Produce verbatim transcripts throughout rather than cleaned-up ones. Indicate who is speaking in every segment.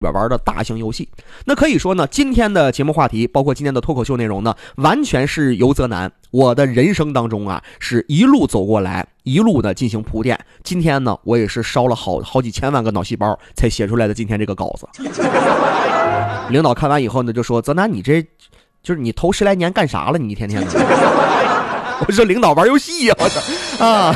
Speaker 1: 玩的大型游戏。那可以说呢，今天的节目话题包括今天的脱口秀内容呢，完全是由泽南我的人生当中啊，是一路走过来，一路的进行铺垫。今天呢，我也是烧了好好几千万个脑细胞才写出来的今天这个稿子。领导看完以后呢，就说泽南你这就是你头十来年干啥了，你一天天的。我说领导玩游戏呀、啊、我操啊。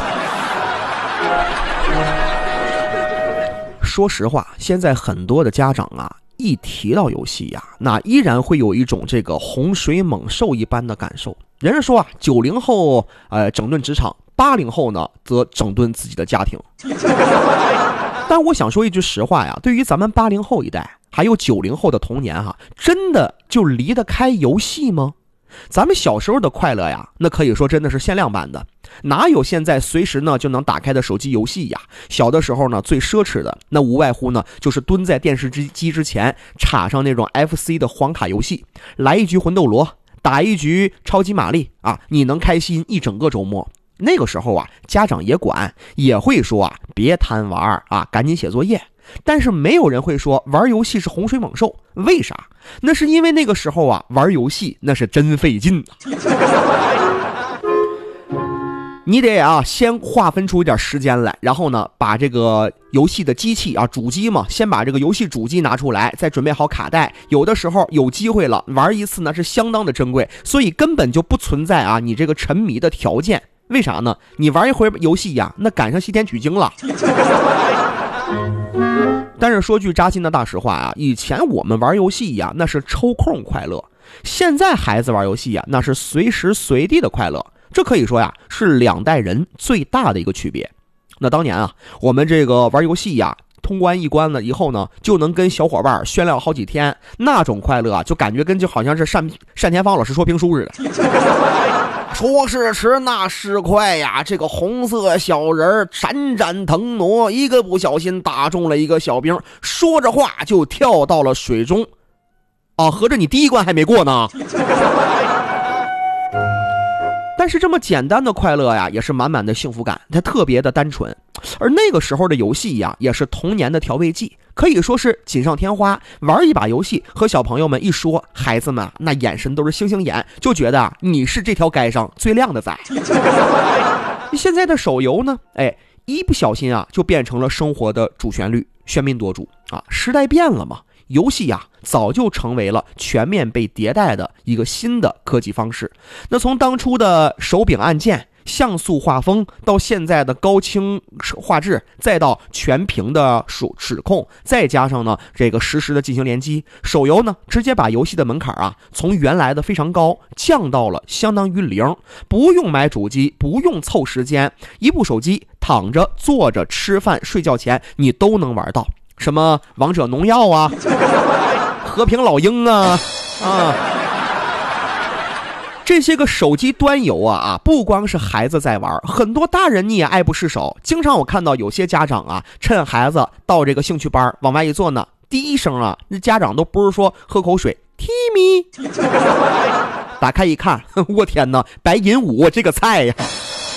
Speaker 1: 说实话，现在很多的家长啊，一提到游戏呀、啊，那依然会有一种这个洪水猛兽一般的感受。人家说啊，九零后呃整顿职场，八零后呢则整顿自己的家庭。但我想说一句实话呀，对于咱们八零后一代，还有九零后的童年哈、啊，真的就离得开游戏吗？咱们小时候的快乐呀，那可以说真的是限量版的，哪有现在随时呢就能打开的手机游戏呀？小的时候呢，最奢侈的那无外乎呢就是蹲在电视机之前，插上那种 F C 的黄卡游戏，来一局魂斗罗，打一局超级玛丽啊，你能开心一整个周末。那个时候啊，家长也管，也会说啊，别贪玩啊，赶紧写作业。但是没有人会说玩游戏是洪水猛兽，为啥？那是因为那个时候啊，玩游戏那是真费劲你得啊先划分出一点时间来，然后呢把这个游戏的机器啊主机嘛，先把这个游戏主机拿出来，再准备好卡带。有的时候有机会了，玩一次呢是相当的珍贵，所以根本就不存在啊你这个沉迷的条件。为啥呢？你玩一回游戏呀，那赶上西天取经了。但是说句扎心的大实话啊，以前我们玩游戏呀，那是抽空快乐；现在孩子玩游戏呀，那是随时随地的快乐。这可以说呀，是两代人最大的一个区别。那当年啊，我们这个玩游戏呀，通关一关了以后呢，就能跟小伙伴炫耀好几天，那种快乐啊，就感觉跟就好像是单单田芳老师说评书似的。说时迟那时快呀，这个红色小人闪闪腾挪，一个不小心打中了一个小兵，说着话就跳到了水中。啊，合着你第一关还没过呢。但是这么简单的快乐呀，也是满满的幸福感，它特别的单纯。而那个时候的游戏呀，也是童年的调味剂，可以说是锦上添花。玩一把游戏，和小朋友们一说，孩子们那眼神都是星星眼，就觉得啊，你是这条街上最亮的仔。现在的手游呢，哎，一不小心啊，就变成了生活的主旋律，喧宾夺主啊。时代变了嘛，游戏呀，早就成为了全面被迭代的一个新的科技方式。那从当初的手柄按键、像素画风，到现在的高清画质，再到全屏的指控，再加上呢这个实时的进行联机，手游呢直接把游戏的门槛啊从原来的非常高降到了相当于零，不用买主机，不用凑时间，一部手机躺着、坐着、吃饭、睡觉前你都能玩到。什么王者农药啊，和平老鹰啊啊，这些个手机端游啊啊，不光是孩子在玩，很多大人你也爱不释手。经常我看到有些家长啊，趁孩子到这个兴趣班往外一坐呢，第一声啊，那家长都不是说喝口水，踢咪，打开一看，我天哪，白银五这个菜呀！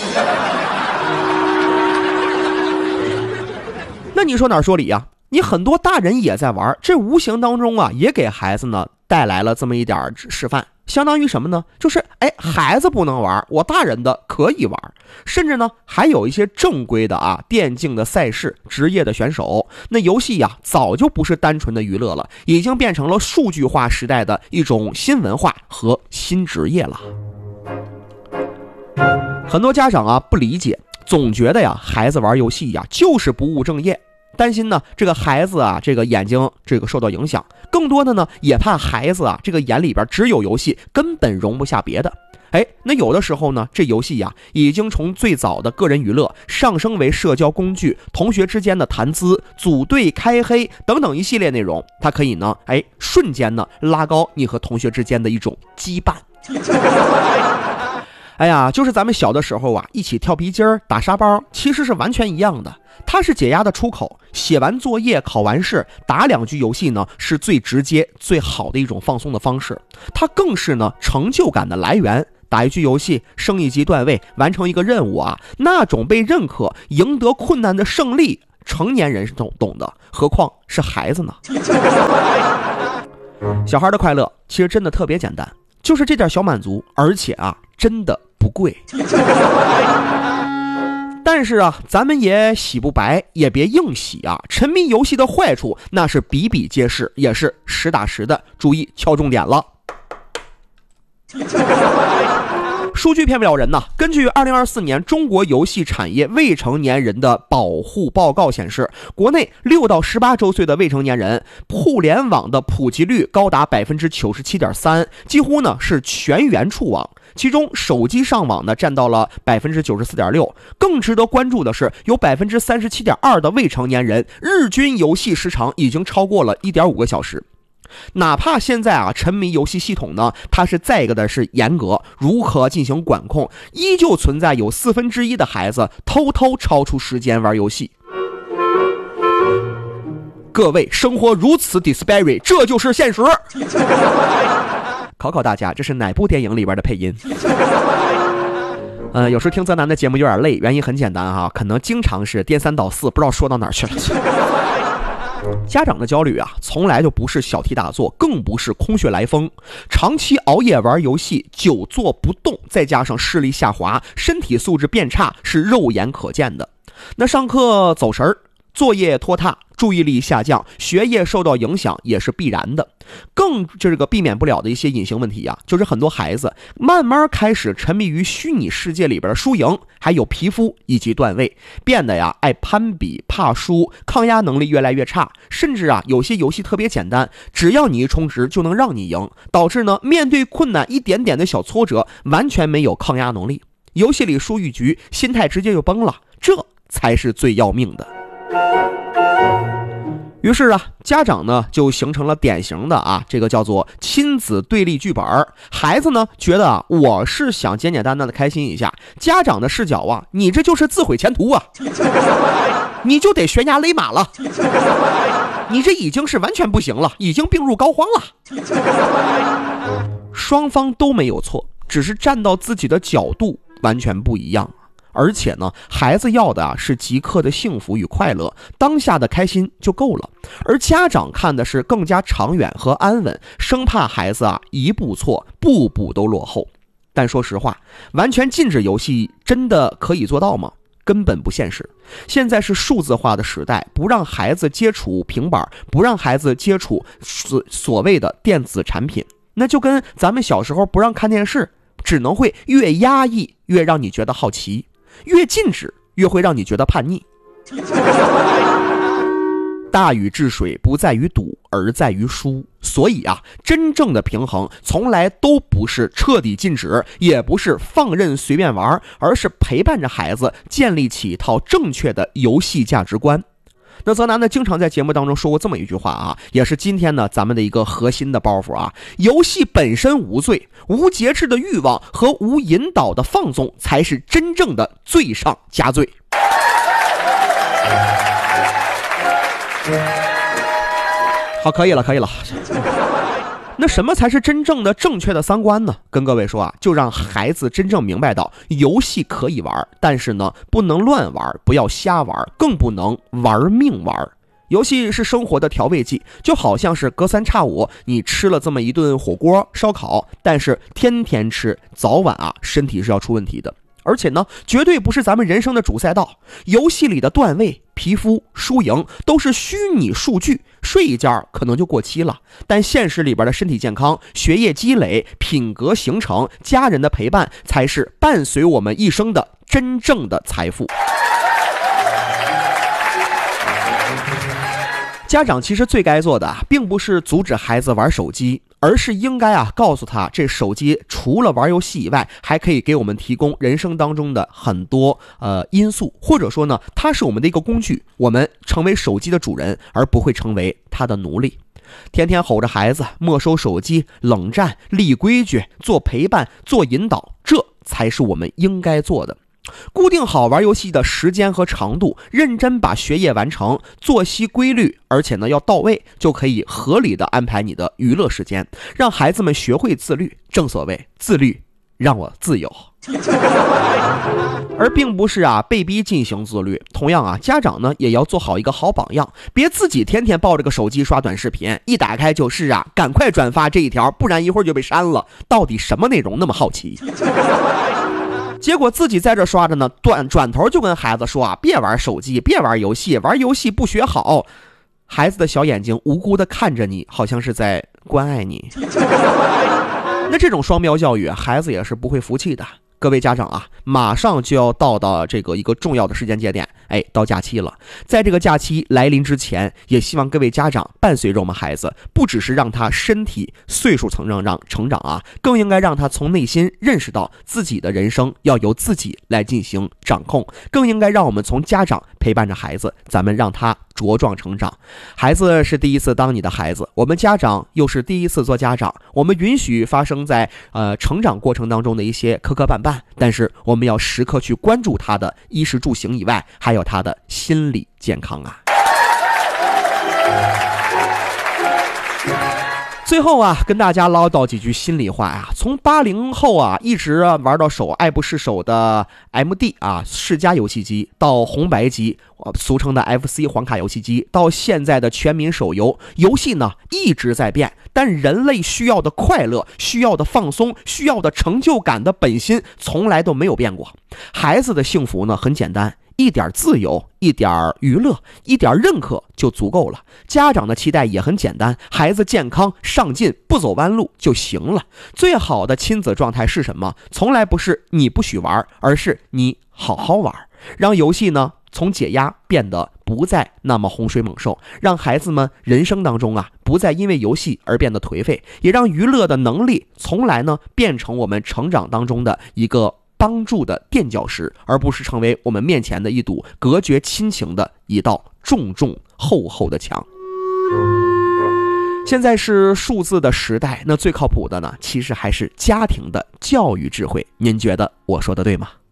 Speaker 1: 那你说哪儿说理呀？你很多大人也在玩，这无形当中啊，也给孩子呢带来了这么一点示范，相当于什么呢？就是哎，孩子不能玩，我大人的可以玩。甚至呢，还有一些正规的啊电竞的赛事，职业的选手。那游戏呀，早就不是单纯的娱乐了，已经变成了数据化时代的一种新文化和新职业了。很多家长啊不理解，总觉得呀，孩子玩游戏呀就是不务正业。担心呢，这个孩子啊，这个眼睛这个受到影响，更多的呢，也怕孩子啊，这个眼里边只有游戏，根本容不下别的。哎，那有的时候呢，这游戏呀，已经从最早的个人娱乐上升为社交工具，同学之间的谈资、组队开黑等等一系列内容，它可以呢，哎，瞬间呢拉高你和同学之间的一种羁绊。哎呀，就是咱们小的时候啊，一起跳皮筋儿、打沙包，其实是完全一样的。它是解压的出口，写完作业、考完试，打两局游戏呢，是最直接、最好的一种放松的方式。它更是呢成就感的来源。打一局游戏，升一级段位，完成一个任务啊，那种被认可、赢得困难的胜利， 成年人是懂懂的，何况是孩子呢？小孩的快乐其实真的特别简单，就是这点小满足，而且啊，真的不贵。但是啊，咱们也洗不白，也别硬洗啊。沉迷游戏的坏处那是比比皆是，也是实打实的。注意敲重点了。数据骗不了人呐。根据二零二四年中国游戏产业未成年人的保护报告显示，国内六到十八周岁的未成年人互联网的普及率高达百分之九十七点三，几乎呢是全员触网。其中手机上网呢占到了百分之九十四点六。更值得关注的是，有百分之三十七点二的未成年人日均游戏时长已经超过了一点五个小时。哪怕现在啊，沉迷游戏系统呢，它是再一个的是严格，如何进行管控，依旧存在有四分之一的孩子偷偷超出时间玩游戏。各位，生活如此 disparate， 这就是现实。考考大家，这是哪部电影里边的配音？呃，有时听泽南的节目有点累，原因很简单哈，可能经常是颠三倒四，不知道说到哪儿去了。家长的焦虑啊，从来就不是小题大做，更不是空穴来风。长期熬夜玩游戏，久坐不动，再加上视力下滑，身体素质变差，是肉眼可见的。那上课走神儿，作业拖沓，注意力下降，学业受到影响也是必然的。更这个避免不了的一些隐形问题啊，就是很多孩子慢慢开始沉迷于虚拟世界里边的输赢，还有皮肤以及段位，变得呀爱攀比，怕输，抗压能力越来越差，甚至啊有些游戏特别简单，只要你一充值就能让你赢，导致呢面对困难一点点的小挫折，完全没有抗压能力，游戏里输一局，心态直接就崩了，这才是最要命的。于是啊，家长呢就形成了典型的啊，这个叫做亲子对立剧本。孩子呢觉得啊，我是想简简单单的开心一下，家长的视角啊，你这就是自毁前途啊，你就得悬崖勒马了，你这已经是完全不行了，已经病入膏肓了。双方都没有错，只是站到自己的角度完全不一样。而且呢，孩子要的啊是即刻的幸福与快乐，当下的开心就够了。而家长看的是更加长远和安稳，生怕孩子啊一步错，步步都落后。但说实话，完全禁止游戏真的可以做到吗？根本不现实。现在是数字化的时代，不让孩子接触平板，不让孩子接触所所谓的电子产品，那就跟咱们小时候不让看电视，只能会越压抑越让你觉得好奇，越禁止越会让你觉得叛逆。大禹治水不在于堵，而在于疏。所以啊，真正的平衡从来都不是彻底禁止，也不是放任随便玩，而是陪伴着孩子建立起一套正确的游戏价值观。那泽南呢经常在节目当中说过这么一句话啊，也是今天呢咱们的一个核心的包袱啊，游戏本身无罪，无节制的欲望和无引导的放纵才是真正的罪上加罪。好，可以了可以了。那什么才是真正的正确的三观呢？跟各位说啊，就让孩子真正明白到，游戏可以玩，但是呢不能乱玩，不要瞎玩，更不能玩命玩。游戏是生活的调味剂，就好像是隔三差五你吃了这么一顿火锅烧烤，但是天天吃，早晚啊身体是要出问题的。而且呢，绝对不是咱们人生的主赛道。游戏里的段位、皮肤、输赢都是虚拟数据，睡一觉可能就过期了。但现实里边的身体健康、学业积累、品格形成、家人的陪伴，才是伴随我们一生的真正的财富。家长其实最该做的并不是阻止孩子玩手机，而是应该啊告诉他，这手机除了玩游戏以外，还可以给我们提供人生当中的很多呃因素，或者说呢，它是我们的一个工具，我们成为手机的主人，而不会成为他的奴隶。天天吼着孩子没收手机、冷战、立规矩、做陪伴、做引导，这才是我们应该做的。固定好玩游戏的时间和长度，认真把学业完成，作息规律，而且呢要到位，就可以合理的安排你的娱乐时间，让孩子们学会自律。正所谓自律让我自由。 而并不是啊被逼进行自律。同样啊，家长呢也要做好一个好榜样，别自己天天抱着个手机刷短视频，一打开就是啊，赶快转发这一条，不然一会儿就被删了。到底什么内容那么好奇？结果自己在这刷着呢，转转头就跟孩子说啊，别玩手机，别玩游戏，玩游戏不学好。孩子的小眼睛无辜的看着你，好像是在关爱你。那这种双标教育，孩子也是不会服气的。各位家长啊，马上就要到到这个一个重要的时间节点，哎，到假期了。在这个假期来临之前，也希望各位家长伴随着我们孩子，不只是让他身体岁数成长让成长啊，更应该让他从内心认识到自己的人生要由自己来进行掌控，更应该让我们从家长陪伴着孩子，咱们让他茁壮成长。孩子是第一次当你的孩子，我们家长又是第一次做家长，我们允许发生在呃成长过程当中的一些磕磕绊绊，但是我们要时刻去关注他的衣食住行以外，还有他的心理健康啊。最后啊，跟大家唠叨几句心里话呀。从八零后啊，一直啊玩到手爱不释手的 M D 啊世嘉游戏机，到红白机，俗称的 F C 黄卡游戏机，到现在的全民手游，游戏呢一直在变，但人类需要的快乐、需要的放松、需要的成就感的本心，从来都没有变过。孩子的幸福呢很简单。一点自由，一点娱乐，一点认可就足够了。家长的期待也很简单，孩子健康上进，不走弯路就行了。最好的亲子状态是什么？从来不是你不许玩，而是你好好玩。让游戏呢从解压变得不再那么洪水猛兽，让孩子们人生当中啊不再因为游戏而变得颓废，也让娱乐的能力从来呢变成我们成长当中的一个帮助的垫脚石，而不是成为我们面前的一堵隔绝亲情的一道重重厚厚的墙。现在是数字的时代，那最靠谱的呢，其实还是家庭的教育智慧。您觉得我说的对吗？